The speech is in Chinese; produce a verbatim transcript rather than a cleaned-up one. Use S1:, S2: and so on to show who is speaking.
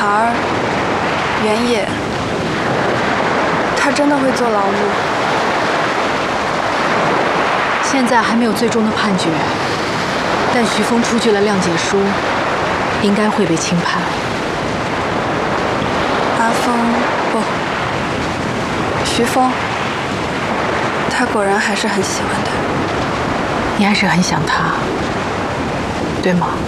S1: 孩原野，他真的会坐牢吗？
S2: 现在还没有最终的判决，但徐峰出具了谅解书，应该会被轻判。
S1: 阿峰不，徐峰，他果然还是很喜欢他。
S2: 你还是很想他，对吗？